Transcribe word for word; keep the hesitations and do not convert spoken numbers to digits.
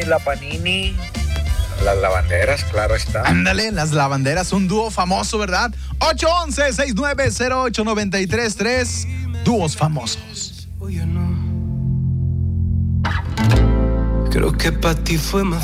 y la Panini. Las lavanderas, claro está. Ándale, las lavanderas, un dúo famoso, ¿verdad? ocho once, sesenta y nueve, cero ocho, noventa y tres tres. Dúos famosos. Creo que para ti fue más